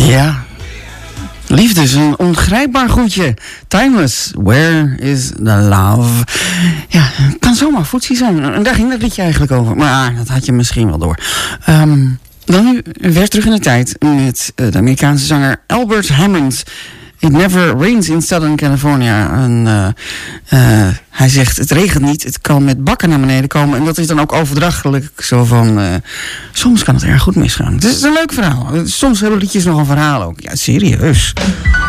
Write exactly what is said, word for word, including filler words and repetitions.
Ja. Liefde is een ongrijpbaar goedje. Timeless. Where is the love? Ja, het kan zomaar voetzie zijn. En daar ging dat liedje eigenlijk over. Maar dat had je misschien wel door. Um, dan nu weer terug in de tijd met de Amerikaanse zanger Albert Hammond. It never rains in Southern California. En, uh, uh, hij zegt, het regent niet, het kan met bakken naar beneden komen. En dat is dan ook overdrachtelijk zo van... Uh, soms kan het erg goed misgaan. Het is een leuk verhaal. Soms hebben liedjes nog een verhaal ook. Ja, serieus.